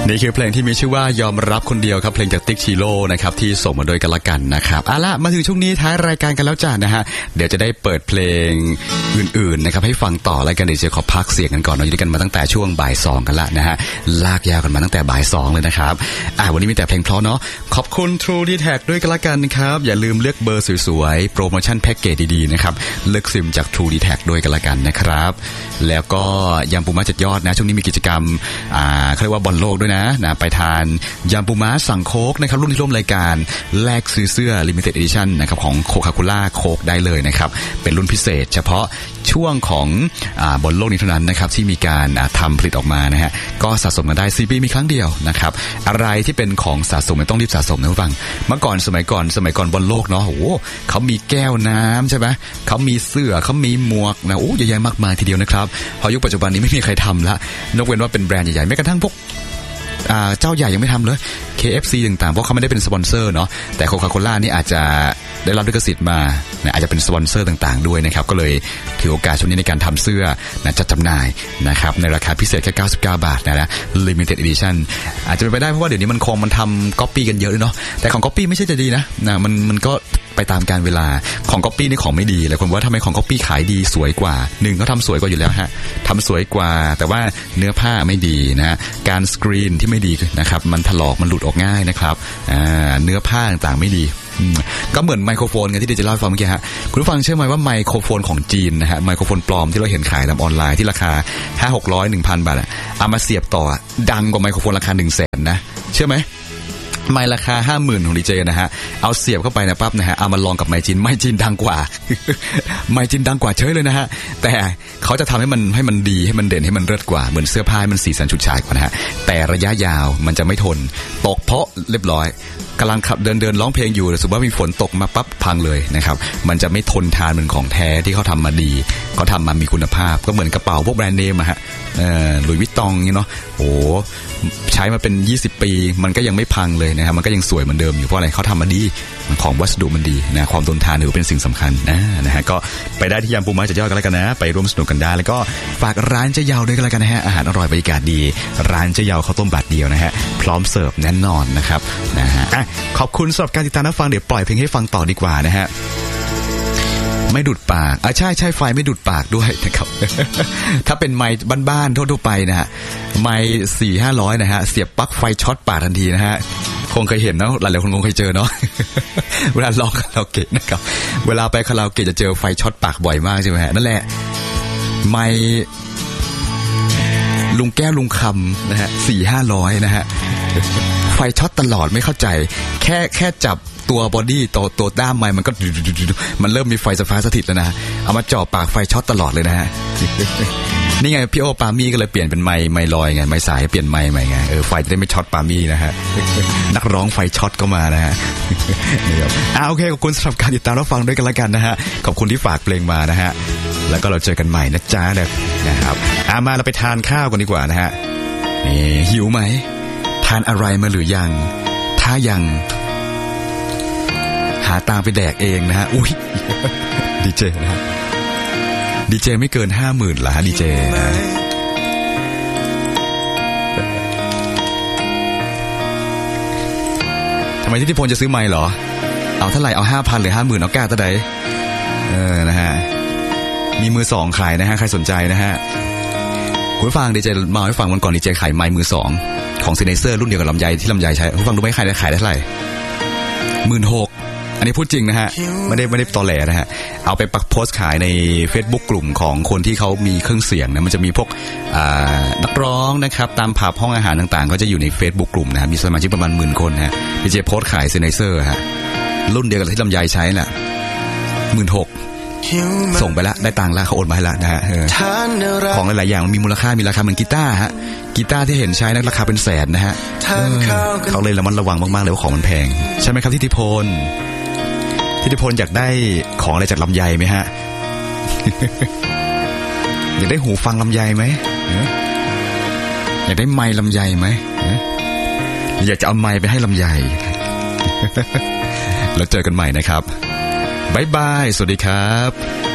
นี่คือเพลงที่มีชื่อว่ายอมรับคนเดียวครับเพลงจากติ๊กชิโร่นะครับที่ส่งมาโดยกันละกันนะครับเอาล่ะมาถึงช่วงนี้ท้ายรายการกันแล้วจ้านะฮะเดี๋ยวจะได้เปิดเพลงอื่นๆนะครับให้ฟังต่อรายการเดี๋ยวจะขอพักเสียงกันก่อนเราอยู่ด้วยกันมาตั้งแต่ช่วงบ่ายสองกันละนะฮะลากยาวกันมาตั้งแต่บ่ายสองเลยนะครับวันนี้มีแต่เพลงเพราะเนาะขอบคุณ True D Tag ด้วยกันละกันนะครับอย่าลืมเลือกเบอร์สวยๆโปรโมชั่นแพ็กเกจดีๆนะครับเลือกซิมจาก True D Tag ด้วยกันละกันนะครับแล้วก็ยำปูม้า7ยอดนะช่วงนี้มีกิจกรรมเขาเรียกว่าบอลโลกด้วยนะไปทานยำปูม้าสั่งโค้กนะครับรุ่นที่ร่วมรายการแลกซื้อเสื้อ Limited Edition นะครับของโคคาโคล่าโค้กได้เลยนะครับเป็นรุ่นพิเศษเฉพาะช่วงของบอลโลกนี้เท่านั้นนะครับที่มีการทำผลิตออกมานะฮะก็สะสมกันได้4 ปีมีครั้งเดียวนะครับอะไรที่เป็นของสะสมต้องรีบสะสมนะผู้ฟังเมื่อก่อนสมัยก่อนบอลโลกเนาะโอ้เขามีแก้วน้ำใช่ไหมเขามีเสื้อเขามีหมวกนะโอ้เยอะแยะมากมายทีเดียวนะครับพอยุคปัจจุบันนี้ไม่มีใครทำละนกเว้นว่าเป็นแบรนด์ใหญ่ๆแม้กระทั่งพวกเจ้าใหญ่ยังไม่ทำเลย KFC ต่างๆเพราะเขาไม่ได้เป็นสปอนเซอร์เนาะแต่โคคาโคล่านี่อาจจะได้รับลิขสิทธิ์มาอาจจะเป็นสปอนเซอร์ต่างๆด้วยนะครับก็เลยถือโอกาสช่วงนี้ในการทำเสื้อจัดจำหน่ายนะครับในราคาพิเศษแค่99 บาทนะ Limited Edition อาจจะเป็นไปได้เพราะว่าเดี๋ยวนี้มันทำก๊อปปี้กันเยอะเลยเนาะแต่ของก๊อปปี้ไม่ใช่จะดีนะมันก็ไปตามการเวลาของก๊อปปี้นี่ของไม่ดีหลายคนว่าทำไมของก๊อปปี้ขายดีสวยกว่า1เขาทำสวยกว่าอยู่แล้วฮะทำสวยกว่าแต่ว่าเนื้อผ้าไม่ดีนะการสกรีนที่ไม่ดีนะครับมันถลอกมันหลุดออกง่ายนะครับเนื้อผ้าต่างๆไม่ดีก็เหมือนไมโครโฟนกันที่เดี๋ยวจะเล่าให้ฟังเมื่อกี้ฮะคุณผู้ฟังเชื่อไหมว่าไมโครโฟนของจีนนะฮะไมโครโฟนปลอมที่เราเห็นขายตามออนไลน์ที่ราคา500-600 1,000 บาทเอามาเสียบต่อดังกว่าไมโครโฟนราคา 100,000 นะเชื่อไหมไมค์ราคา 50,000 ของดีเจนะฮะเอาเสียบเข้าไปนะปั๊บนะฮะเอามาลองกับไมค์จีนดังกว่า ไมค์จีนดังกว่าเฉยเลยนะฮะแต่เขาจะทำให้มันดีให้มันเด่นให้มันเลิศกว่าเหมือนเสื้อผ้ามันสีสันฉูดฉาดกว่านะฮะแต่ระยะยาวมันจะไม่ทนตกเพราะเรียบร้อยกำลังขับเดินร้องเพลงอยู่สมมติว่ามีฝนตกมาปั๊บพังเลยนะครับมันจะไม่ทนทานเหมือนของแท้ที่เขาทำมาดีเขาทำมามีคุณภาพก็เหมือนกระเป๋าพวกแบรนด์เนมอะฮะหลุยส์วิตตองนี่เนาะโอ้ใช้มาเป็น20 ปีมันก็ยังไม่พังเลยนะครับมันก็ยังสวยเหมือนเดิมอยู่เพราะอะไรเขาทำมาดีของวัสดุมันดีนะความทนทานถือเป็นสิ่งสำคัญนะฮะก็ไปได้ที่ยำปูม้า7ยอดกันแล้วกันนะไปร่วมสนุกกันได้แล้วก็ฝากร้านเจ๊เยาด้วยกันแล้วกันนะฮะอาหารอร่อยบรรยากาศดีร้านเจ๊เยาข้าวต้มบาทเดียวนะฮะพร้อมเสิร์ฟแน่นอนนะครับนะฮะขอบคุณสำหรับการติดตามรับฟังเดี๋ยวปล่อยเพลงให้ฟังต่อดีกว่านะฮะไม่ดูดปากใช่ไฟไม่ดูดปากด้วยนะครับ ถ้าเป็นไมค์บ้านๆทั่วๆไปนะฮะไมค์400-500นะฮะเสียบปลั๊กไฟช็อตปากทันทีนะฮะคงเคยเห็นเนาะหลายๆคนคงเคยเจอเนาะ เวลาร้องคาราโอเกะนะครับเวลาไปคาราโอเกะจะเจอไฟช็อตปากบ่อยมากใช่ไหมฮะนั่นแหละไมค์ลุงแก้วลุงคำนะฮะ400-500นะฮะไฟช็อตตลอดไม่เข้าใจแค่จับตัวบอดี้ตัวด้ามไม้มันก็มันเริ่มมีไฟสฟ้าสถิตแล้วนะเอามาจ่อปากไฟช็อตตลอดเลยนะฮะ นี่ไงพี่โอปามี่ก็เลยเปลี่ยนเป็นไม้ลอยไงไม้สายเปลี่ยนไม้ใหม่ไงไฟจะได้ไม่ช็อตปามี่นะฮะ นักร้องไฟช็อตก็มานะฮะ โอเคขอบคุณสำหรับการติดตามรับฟังด้วยกันละกันนะฮะขอบคุณที่ฝากเพลงมานะฮะแล้วก็เราเจอกันใหม่นะจ๊ะนะครับมาเราไปทานข้าวกันดีกว่านะฮะหิวไหมทานอะไรมาหรือยังถ้ายังหาตามไปแดกเองนะฮะอุ้ยดีเจนะฮะดีเจไม่เกิน 50,000 ละฮะดีเจนะทำไมทิติพลจะซื้อไมค์เหรอเอาเท่าไหร่เอา 5,000 หรือ 50,000 เอาแก้ตัวใดนะฮะมีมือ2ขายนะฮะใครสนใจนะฮะคุณฟังดีเจมาให้ฟังวันก่อนดีเจขายไมค์มือ2ของซิเนเซอร์รุ่นเดียวกับลำไยที่ลำไยใช้คุณฟังดูไหมขายได้เท่าไหร่ 16,000อันนี้พูดจริงนะฮะไม่ได้ตอแหลนะฮะเอาไปปักโพสต์ขายใน Facebook กลุ่มของคนที่เขามีเครื่องเสียงนะมันจะมีพวกนักร้องนะครับตามผับห้องอาหารต่างๆก็จะอยู่ใน Facebook กลุ่มนะมีสมาชิกประมาณ 10,000 คนนะฮะดีเจโพสต์ขายซินไนเซอร์ฮะรุ่นเดียวกับที่ลำไยใช้แหละ 16,000 ส่งไปละได้ตังค์ละเขาโอนมาให้ละนะฮะของหลายๆอย่างมันมีมูลค่ามีราคาเหมือนกีตาร์ฮะกีตาร์ที่เห็นใช้นะราคาเป็นแสนนะฮะเขาเลยระมัดระวังมากๆเลยว่าของมันแพงใช่ไหมครับทิติพลอยากได้ของอะไรจากลำไยไหมฮะ อยากได้หูฟังลำไยไหมอยากได้ไมค์ลำไยไหมอยากจะเอาไมค์ไปให้ลำไย แล้วเจอกันใหม่นะครับบ๊ายบายสวัสดีครับ